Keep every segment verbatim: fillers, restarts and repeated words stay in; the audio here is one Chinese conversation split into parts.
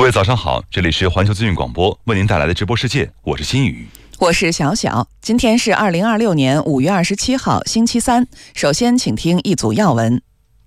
位早上好，这里是环球资讯广播为您带来的直播世界，我是新宇， 我是小小。今天是二零二六年五月二十七号，星期三。首先，请听一组要闻。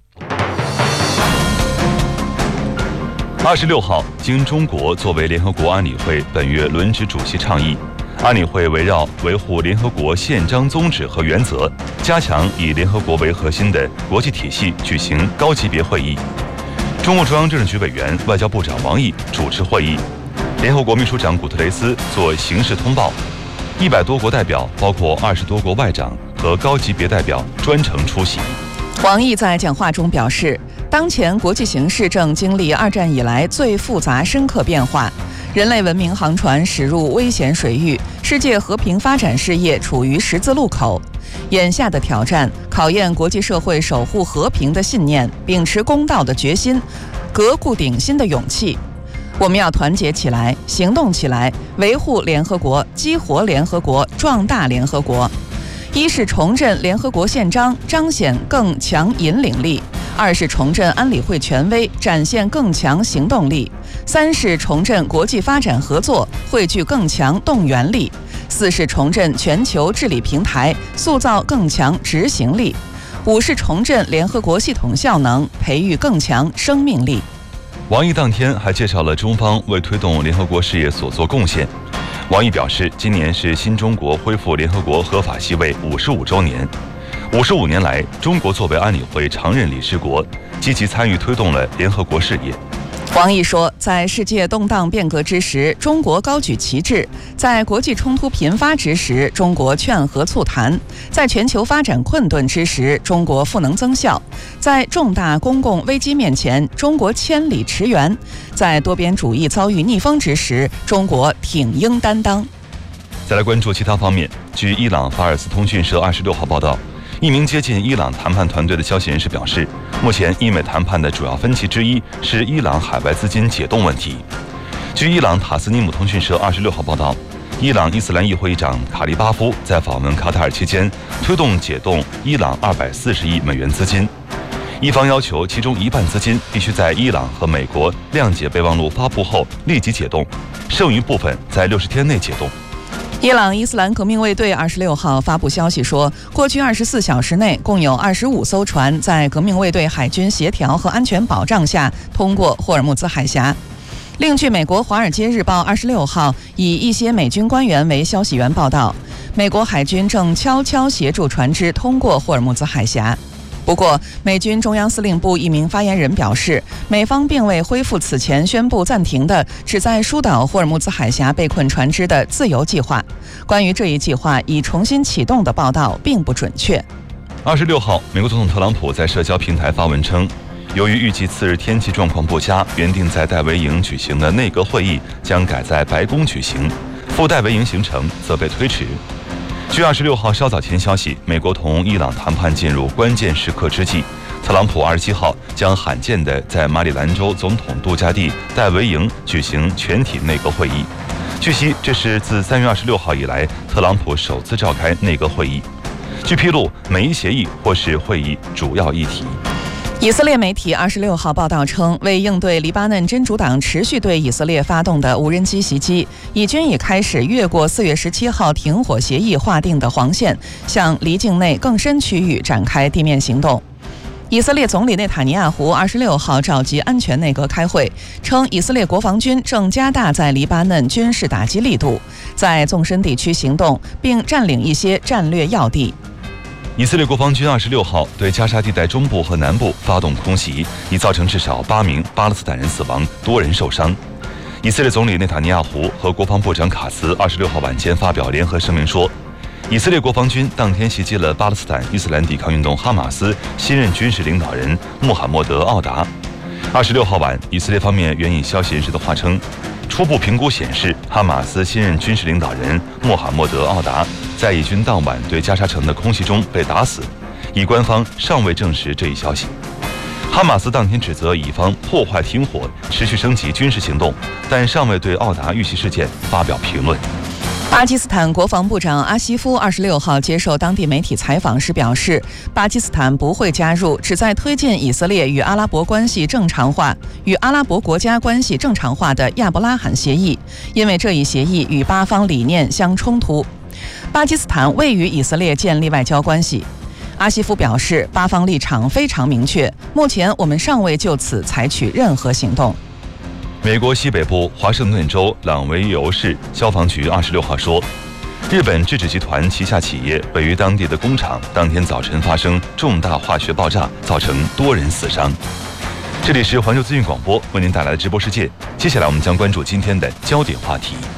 二十六号，经中国作为联合国安理会本月轮值主席倡议，安理会围绕维护联合国宪章宗旨和原则，加强以联合国为核心的国际体系举行高级别会议。中共中央政治局委员、外交部长王毅主持会议，联合国秘书长古特雷斯作形式通报，一百多国代表，包括二十多国外长和高级别代表专程出席。 王毅在讲话中表示，当前国际形势正经历二战以来最复杂深刻变化，人类文明航船驶入危险水域，世界和平发展事业处于十字路口。眼下的挑战考验国际社会守护和平的信念，秉持公道的决心，革故鼎新的勇气。我们要团结起来，行动起来，维护联合国，激活联合国，壮大联合国。一是重振联合国宪章，彰显更强引领力；二是重振安理会权威，展现更强行动力；三是重振国际发展合作，汇聚更强动员力；四是重振全球治理平台，塑造更强执行力；五是重振联合国系统效能，培育更强生命力。 王毅当天还介绍了中方为推动联合国事业所做贡献。王毅表示，今年是新中国恢复联合国合法席位五十五周年。五十五年来，中国作为安理会常任理事国，积极参与推动了联合国事业。 王毅说，在世界动荡变革之时，中国高举旗帜；在国际冲突频发之时，中国劝和促谈；在全球发展困顿之时，中国赋能增效；在重大公共危机面前，中国千里驰援；在多边主义遭遇逆风之时，中国挺英担当。 再来关注其他方面，据伊朗法尔斯通讯社二十六号报道，一名接近伊朗谈判团队的消息人士表示，目前伊美谈判的主要分歧之一是伊朗海外资金解冻问题。据伊朗塔斯尼姆通讯社二十六号报道，伊朗伊斯兰议会议长卡利巴夫在访问卡塔尔期间，推动解冻伊朗二百四十亿美元资金。伊方要求其中一半资金必须在伊朗和美国谅解备忘录发布后立即解冻，剩余部分在六十天内解冻。 伊朗伊斯兰革命卫队二十六号发布消息说，过去二十四小时内，共有二十五艘船在革命卫队海军协调和安全保障下通过霍尔木兹海峡。另据美国《华尔街日报》二十六号以一些美军官员为消息源报道，美国海军正悄悄协助船只通过霍尔木兹海峡。不过，美军中央司令部一名发言人表示，美方并未恢复此前宣布暂停的旨在疏导霍尔木兹海峡被困船只的自由计划。关于这一计划已重新启动的报道并不准确。 二十六号，美国总统特朗普在社交平台发文称，由于预计次日天气状况不佳，原定在戴维营举行的内阁会议将改在白宫举行，赴戴维营行程则被推迟。据二十六号稍早前消息，美国同伊朗谈判进入关键时刻之际，特朗普二十七号将罕见地在马里兰州总统度假地戴维营举行全体内阁会议。据悉，这是自三月二十六号以来，特朗普首次召开内阁会议。据披露，美伊协议或是会议主要议题。 以色列媒体二十六号报道称，为应对黎巴嫩真主党持续对以色列发动的无人机袭击，以军已开始越过四月十七号停火协议划定的黄线，向离境内更深区域展开地面行动。以色列总理内塔尼亚胡二十六号召集安全内阁开会，称以色列国防军正加大在黎巴嫩军事打击力度，在纵深地区行动，并占领一些战略要地。 以色列国防军二十六号对加沙地带中部和南部发动空袭，已造成至少八名巴勒斯坦人死亡，多人受伤。以色列总理内塔尼亚胡和国防部长卡茨二十六号晚间发表联合声明说，以色列国防军当天袭击了巴勒斯坦伊斯兰抵抗运动哈马斯新任军事领导人穆罕默德·奥达。二十六号晚，以色列方面援引消息人士的话称，初步评估显示，哈马斯新任军事领导人穆罕默德·奥达在以军当晚对加沙城的空袭中被打死，以官方尚未证实这一消息。哈马斯当天指责以方破坏停火，持续升级军事行动，但尚未对奥达遇袭事件发表评论。 巴基斯坦国防部长阿西夫二十六号接受当地媒体采访时表示，巴基斯坦不会加入旨在推进以色列与阿拉伯关系正常化、与阿拉伯国家关系正常化的亚伯拉罕协议，因为这一协议与巴方理念相冲突。巴基斯坦未与以色列建立外交关系。阿西夫表示，巴方立场非常明确，目前我们尚未就此采取任何行动。 美国西北部华盛顿州朗维尤市消防局二十六号说，日本制纸集团旗下企业位于当地的工厂当天早晨发生重大化学爆炸，造成多人死伤。这里是环球资讯广播为您带来的直播世界，接下来我们将关注今天的焦点话题。